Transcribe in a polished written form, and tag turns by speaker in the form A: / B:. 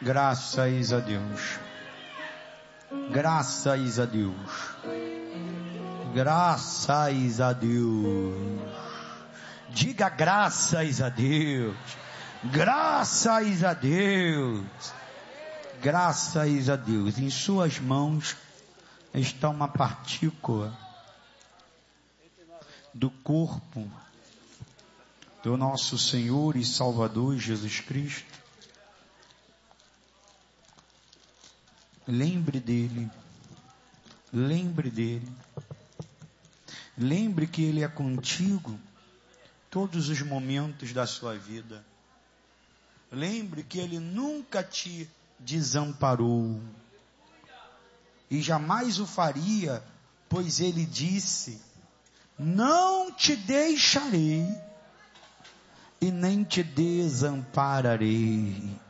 A: Graças a Deus. Graças a Deus. Graças a Deus. Diga graças a Deus. Graças a Deus. Graças a Deus. Em suas mãos está uma partícula do corpo do nosso Senhor e Salvador Jesus Cristo. Lembre dele. Lembre dele. Lembre que ele é contigo todos os momentos da sua vida. Lembre que ele nunca te desamparou e jamais o faria, pois ele disse: não te deixarei e nem te desampararei.